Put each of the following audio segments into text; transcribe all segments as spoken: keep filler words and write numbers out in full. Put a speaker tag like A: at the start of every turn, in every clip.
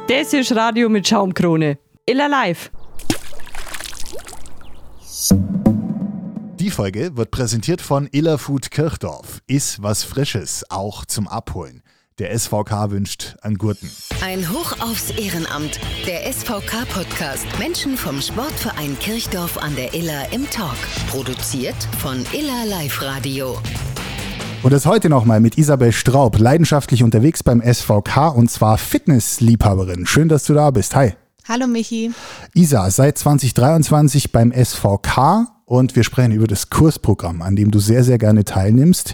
A: Das ist Radio mit Schaumkrone. Illa live.
B: Die Folge wird präsentiert von Illa Food Kirchdorf. Iss was Frisches, auch zum Abholen. Der S V K wünscht an Gurten.
C: Ein Hoch aufs Ehrenamt. Der S V K-Podcast. Menschen vom Sportverein Kirchdorf an der Iller im Talk. Produziert von Illa Live Radio.
B: Und das heute nochmal mit Isabel Straub, leidenschaftlich unterwegs beim S V K und zwar Fitnessliebhaberin. Schön, dass du da bist. Hi.
D: Hallo Michi.
B: Isa, seit zwanzig dreiundzwanzig beim S V K und wir sprechen über das Kursprogramm, an dem du sehr, sehr gerne teilnimmst.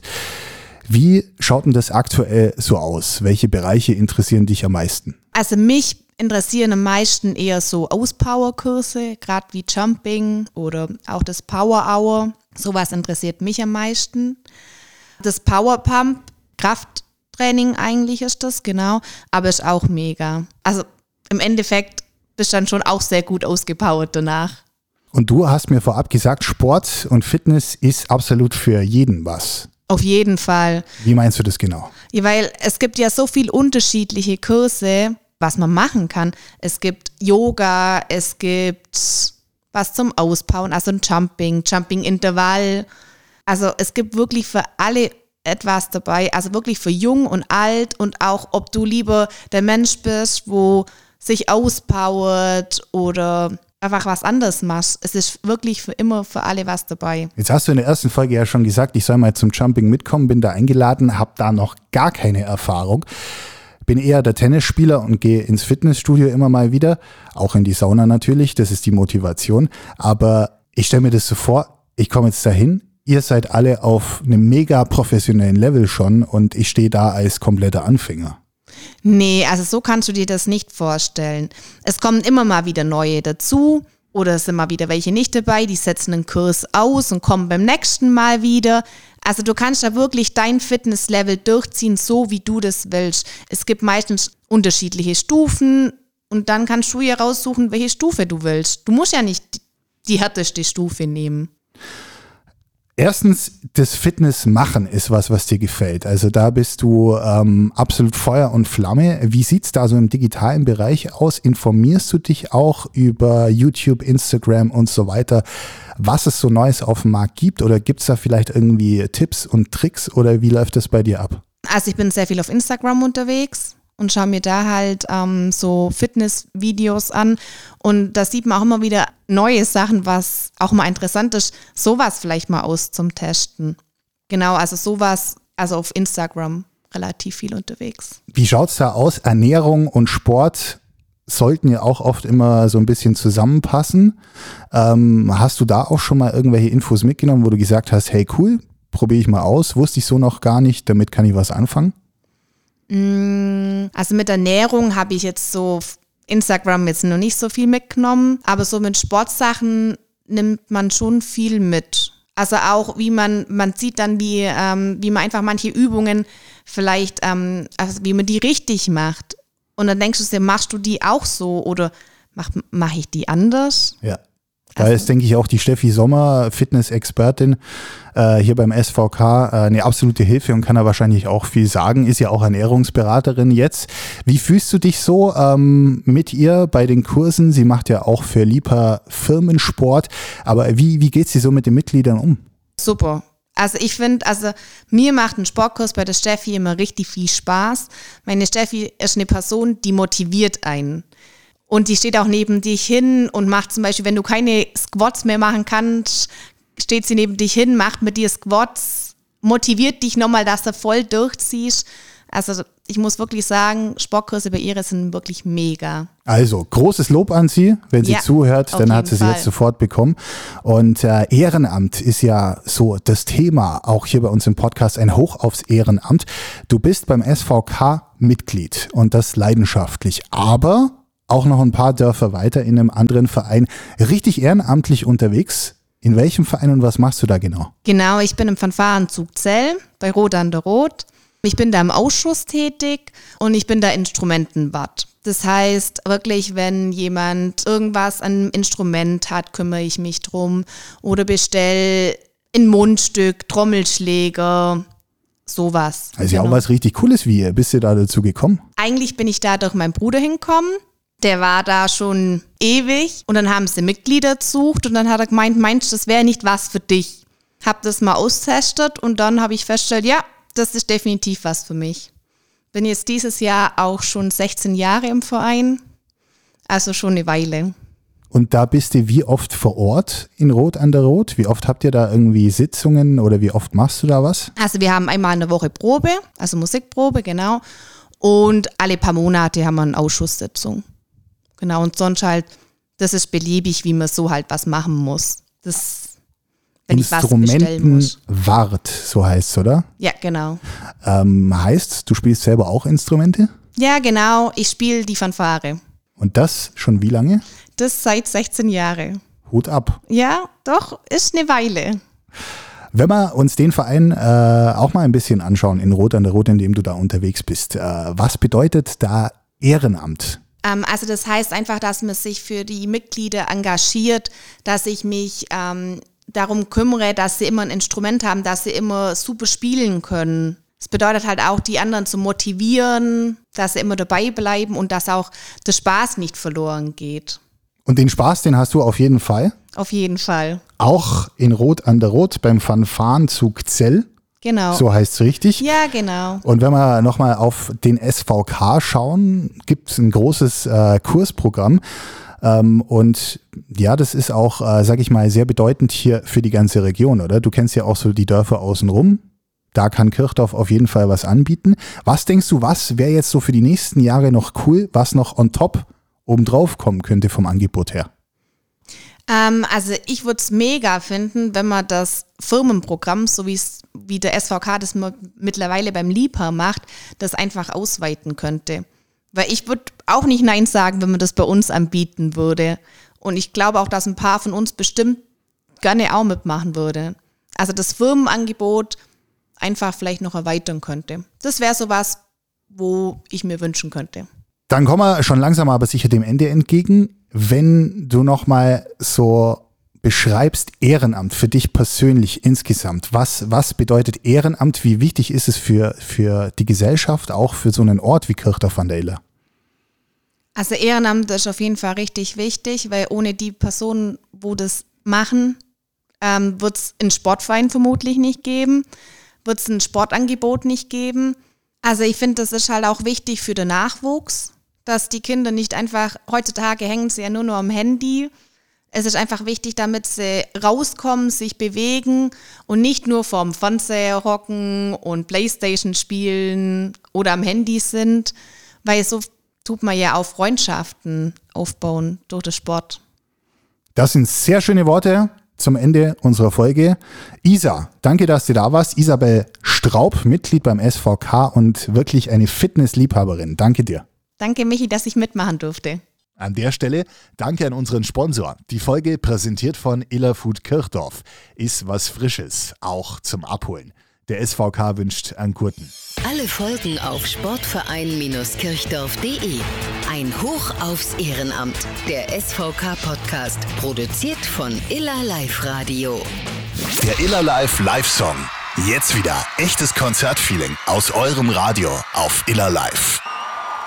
B: Wie schaut denn das aktuell so aus? Welche Bereiche interessieren dich am meisten?
D: Also mich interessieren am meisten eher so Auspower-Kurse, gerade wie Jumping oder auch das Power Hour. Sowas interessiert mich am meisten. Das Power Pump, Krafttraining eigentlich ist das, genau, aber ist auch mega. Also im Endeffekt bist du dann schon auch sehr gut ausgepowert danach.
B: Und du hast mir vorab gesagt, Sport und Fitness ist absolut für jeden was.
D: Auf jeden Fall.
B: Wie meinst du das genau?
D: Ja, weil es gibt ja so viele unterschiedliche Kurse, was man machen kann. Es gibt Yoga, es gibt was zum Auspowern, also ein Jumping, Jumping-Intervall. Also es gibt wirklich für alle etwas dabei, also wirklich für jung und alt und auch, ob du lieber der Mensch bist, wo sich auspowert oder einfach was anderes machst. Es ist wirklich für immer für alle was dabei.
B: Jetzt hast du in der ersten Folge ja schon gesagt, ich soll mal zum Jumping mitkommen, bin da eingeladen, habe da noch gar keine Erfahrung. Bin eher der Tennisspieler und gehe ins Fitnessstudio immer mal wieder, auch in die Sauna natürlich, das ist die Motivation. Aber ich stelle mir das so vor, ich komme jetzt dahin, ihr seid alle auf einem mega professionellen Level schon und ich stehe da als kompletter Anfänger.
D: Nee, also so kannst du dir das nicht vorstellen. Es kommen immer mal wieder neue dazu oder es sind mal wieder welche nicht dabei, die setzen einen Kurs aus und kommen beim nächsten Mal wieder. Also du kannst da wirklich dein Fitnesslevel durchziehen, so wie du das willst. Es gibt meistens unterschiedliche Stufen und dann kannst du ja raussuchen, welche Stufe du willst. Du musst ja nicht die härteste Stufe nehmen.
B: Erstens, das Fitness machen ist was, was dir gefällt. Also da bist du ähm, absolut Feuer und Flamme. Wie sieht's da so im digitalen Bereich aus? Informierst du dich auch über YouTube, Instagram und so weiter, was es so Neues auf dem Markt gibt? Oder gibt's da vielleicht irgendwie Tipps und Tricks oder wie läuft das bei dir ab?
D: Also ich bin sehr viel auf Instagram unterwegs und schaue mir da halt ähm, so Fitnessvideos an und da sieht man auch immer wieder neue Sachen, was auch mal interessant ist, sowas vielleicht mal aus zum Testen. Genau, also sowas, also auf Instagram relativ viel unterwegs.
B: Wie schaut's da aus? Ernährung und Sport sollten ja auch oft immer so ein bisschen zusammenpassen. Ähm, hast du da auch schon mal irgendwelche Infos mitgenommen, wo du gesagt hast, hey cool, probiere ich mal aus, wusste ich so noch gar nicht, damit kann ich was anfangen?
D: Also mit Ernährung habe ich jetzt so Instagram jetzt noch nicht so viel mitgenommen, aber so mit Sportsachen nimmt man schon viel mit. Also auch wie man, man sieht dann, wie, ähm, wie man einfach manche Übungen vielleicht, ähm, also wie man die richtig macht. Und dann denkst du dir, machst du die auch so oder mach, mach ich die anders?
B: Ja. Da ist, denke ich, auch die Steffi Sommer, Fitness-Expertin, äh, hier beim S V K, äh, eine absolute Hilfe und kann da wahrscheinlich auch viel sagen, ist ja auch Ernährungsberaterin jetzt. Wie fühlst du dich so ähm, mit ihr bei den Kursen? Sie macht ja auch für Lipa Firmensport, aber wie, wie geht sie so mit den Mitgliedern um?
D: Super. Also ich finde, also mir macht ein Sportkurs bei der Steffi immer richtig viel Spaß. Meine Steffi ist eine Person, die motiviert einen. Und die steht auch neben dich hin und macht zum Beispiel, wenn du keine Squats mehr machen kannst, steht sie neben dich hin, macht mit dir Squats, motiviert dich nochmal, dass du voll durchziehst. Also ich muss wirklich sagen, Sportkurse bei ihr sind wirklich mega.
B: Also großes Lob an sie, wenn sie
D: ja,
B: zuhört, dann hat sie sie
D: Fall.
B: jetzt sofort bekommen. Und äh, Ehrenamt ist ja so das Thema, auch hier bei uns im Podcast, ein Hoch aufs Ehrenamt. Du bist beim S V K Mitglied und das leidenschaftlich, aber auch noch ein paar Dörfer weiter in einem anderen Verein, richtig ehrenamtlich unterwegs. In welchem Verein und was machst du da genau?
D: Genau, ich bin im Fanfarenzug Zell bei Rot an der Rot. Ich bin da im Ausschuss tätig und ich bin da Instrumentenwart. Das heißt wirklich, wenn jemand irgendwas an einem Instrument hat, kümmere ich mich drum oder bestelle ein Mundstück, Trommelschläger, sowas.
B: Also ja
D: Genau.
B: auch was richtig Cooles. Wie bist du da dazu gekommen?
D: Eigentlich bin ich da durch meinen Bruder hingekommen. Der war da schon ewig und dann haben sie Mitglieder gesucht und dann hat er gemeint, meinst du, das wäre nicht was für dich? Hab das mal austestet und dann habe ich festgestellt, ja, das ist definitiv was für mich. Bin jetzt dieses Jahr auch schon sechzehn Jahre im Verein, also schon eine Weile.
B: Und da bist du wie oft vor Ort in Rot an der Rot? Wie oft habt ihr da irgendwie Sitzungen oder wie oft machst du da was?
D: Also wir haben einmal in der Woche Probe, also Musikprobe, genau. Und alle paar Monate haben wir eine Ausschusssitzung. Genau, und sonst halt, das ist beliebig, wie man so halt was machen muss. Das, wenn ich was bestellen muss.
B: Instrumentenwart, so heißt es, oder?
D: Ja, genau.
B: Ähm, heißt, du spielst selber auch Instrumente?
D: Ja, genau. Ich spiele die Fanfare.
B: Und das schon wie lange?
D: Das seit sechzehn Jahren.
B: Hut ab.
D: Ja, doch, ist eine Weile.
B: Wenn wir uns den Verein äh, auch mal ein bisschen anschauen, in Rot an der Rot, in dem du da unterwegs bist, äh, was bedeutet da Ehrenamt?
D: Ähm, also das heißt einfach, dass man sich für die Mitglieder engagiert, dass ich mich ähm, darum kümmere, dass sie immer ein Instrument haben, dass sie immer super spielen können. Das bedeutet halt auch, die anderen zu motivieren, dass sie immer dabei bleiben und dass auch der Spaß nicht verloren geht.
B: Und den Spaß, den hast du auf jeden Fall.
D: Auf jeden Fall.
B: Auch in Rot an der Rot beim Fanfarenzug Zell.
D: Genau.
B: So heißt es richtig.
D: Ja, genau.
B: Und wenn wir nochmal auf den S V K schauen, gibt es ein großes äh, Kursprogramm. Ähm, und ja, das ist auch, äh, sag ich mal, sehr bedeutend hier für die ganze Region, oder? Du kennst ja auch so die Dörfer außenrum. Da kann Kirchdorf auf jeden Fall was anbieten. Was denkst du, was wäre jetzt so für die nächsten Jahre noch cool, was noch on top obendrauf kommen könnte vom Angebot her?
D: Ähm, also ich würde es mega finden, wenn man das Firmenprogramm, so wie's, wie der S V K das mittlerweile beim Liebherr macht, das einfach ausweiten könnte. Weil ich würde auch nicht Nein sagen, wenn man das bei uns anbieten würde. Und ich glaube auch, dass ein paar von uns bestimmt gerne auch mitmachen würde. Also das Firmenangebot einfach vielleicht noch erweitern könnte. Das wäre sowas, wo ich mir wünschen könnte.
B: Dann kommen wir schon langsam aber sicher dem Ende entgegen. Wenn du nochmal so beschreibst, Ehrenamt für dich persönlich insgesamt, was, was bedeutet Ehrenamt, wie wichtig ist es für, für die Gesellschaft, auch für so einen Ort wie Kirchdorf an der Iller?
D: Also Ehrenamt ist auf jeden Fall richtig wichtig, weil ohne die Personen, wo das machen, ähm, wird es einen Sportverein vermutlich nicht geben, wird es ein Sportangebot nicht geben. Also ich finde, das ist halt auch wichtig für den Nachwuchs, dass die Kinder nicht einfach, heutzutage hängen sie ja nur noch am Handy. Es ist einfach wichtig, damit sie rauskommen, sich bewegen und nicht nur vorm Fernseher hocken und Playstation spielen oder am Handy sind, weil so tut man ja auch Freundschaften aufbauen durch den Sport.
B: Das sind sehr schöne Worte zum Ende unserer Folge. Isa, danke, dass du da warst. Isabel Straub, Mitglied beim S V K und wirklich eine Fitnessliebhaberin. Danke dir.
D: Danke, Michi, dass ich mitmachen durfte.
B: An der Stelle danke an unseren Sponsor. Die Folge präsentiert von Iller Food Kirchdorf. Ist was Frisches, auch zum Abholen. Der S V K wünscht einen guten.
C: Alle Folgen auf sportverein kirchdorf punkt de. Ein Hoch aufs Ehrenamt. Der S V K-Podcast. Produziert von Iller Live Radio.
E: Der Iller Live Live-Song. Jetzt wieder echtes Konzertfeeling aus eurem Radio auf Iller Live.